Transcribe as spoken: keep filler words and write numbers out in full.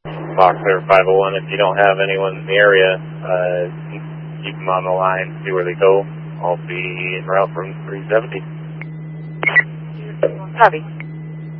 Boxer five oh one, if you don't have anyone in the area, uh, keep them on the line, see where they go. I'll be en route from three seventy. Copy.